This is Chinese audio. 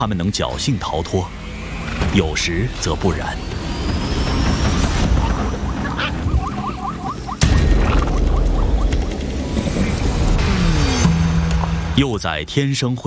它们能侥幸逃脱，有时则不然。幼崽天生会